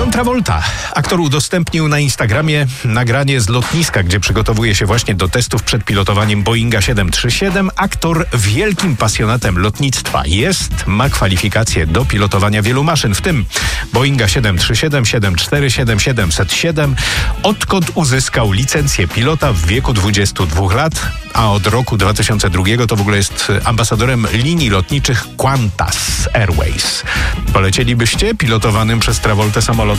John Travolta. Aktor udostępnił na Instagramie nagranie z lotniska, gdzie przygotowuje się właśnie do testów przed pilotowaniem Boeinga 737. Aktor wielkim pasjonatem lotnictwa jest, ma kwalifikacje do pilotowania wielu maszyn, w tym Boeinga 737, 747, 707. Odkąd uzyskał licencję pilota w wieku 22 lat, a od roku 2002 to w ogóle jest ambasadorem linii lotniczych Qantas Airways. Polecielibyście pilotowanym przez Travoltę samolotem?